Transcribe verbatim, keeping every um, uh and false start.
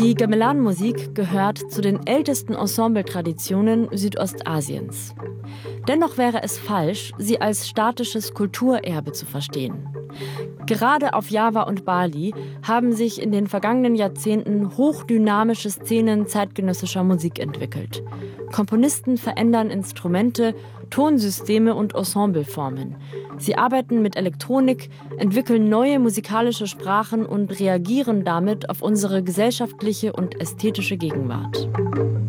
Die Gamelan-Musik gehört zu den ältesten Ensemble-Traditionen Südostasiens. Dennoch wäre es falsch, sie als statisches Kulturerbe zu verstehen. Gerade auf Java und Bali haben sich in den vergangenen Jahrzehnten hochdynamische Szenen zeitgenössischer Musik entwickelt. Komponisten verändern Instrumente, Tonsysteme und Ensembleformen. Sie arbeiten mit Elektronik, entwickeln neue musikalische Sprachen und reagieren damit auf unsere gesellschaftliche und ästhetische Gegenwart.